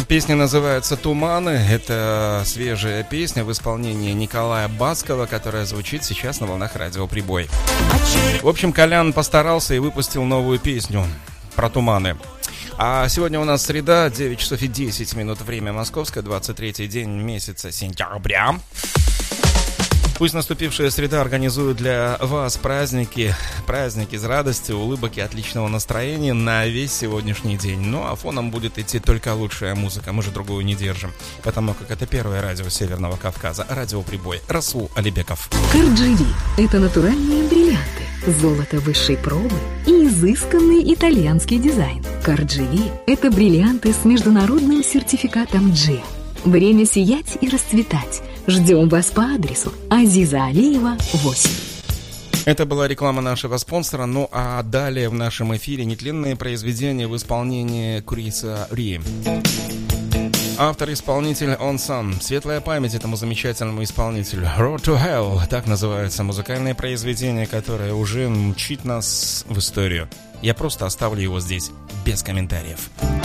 Песня называется «Туманы». Это свежая песня в исполнении Николая Баскова, которая звучит сейчас на волнах радио «Прибой». В общем, Колян постарался и выпустил новую песню про туманы. А сегодня у нас среда, 9 часов и 10 минут, время московское, 23-й день месяца сентября. Пусть наступившая среда организует для вас праздники из радости, улыбок и отличного настроения на весь сегодняшний день. Ну а фоном будет идти только лучшая музыка, мы же другую не держим, потому как это первое радио Северного Кавказа, радио «Прибой». Расул Алибеков. Кардживи – это натуральные бриллианты, золото высшей пробы и изысканный итальянский дизайн. Кардживи – это бриллианты с международным сертификатом G. Время сиять и расцветать. Ждем вас по адресу Азиза Алиева, 8. Это была реклама нашего спонсора. Ну а далее в нашем эфире нетленные произведения в исполнении Криса Ри. Автор-исполнитель Он Сан. Светлая память этому замечательному исполнителю. Road to Hell. Так называется музыкальное произведение, которое уже мчит нас в историю. Я просто оставлю его здесь без комментариев.